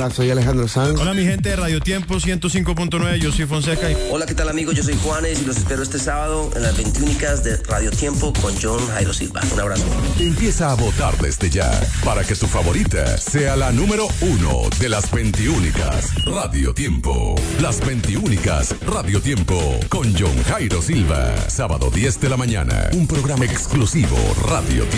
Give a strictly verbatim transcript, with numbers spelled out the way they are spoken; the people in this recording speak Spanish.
Hola, soy Alejandro Sanz. Hola, mi gente de Radio Tiempo ciento cinco punto nueve, yo soy Fonseca. Y... Hola, ¿qué tal, amigos? Yo soy Juanes y los espero este sábado en las veintiúnicas de Radio Tiempo con John Jairo Silva. Un abrazo. Empieza a votar desde ya para que tu favorita sea la número uno de las veintiúnicas. Radio Tiempo. Las veintiúnicas Radio Tiempo con John Jairo Silva. Sábado diez de la mañana. Un programa exclusivo Radio Tiempo.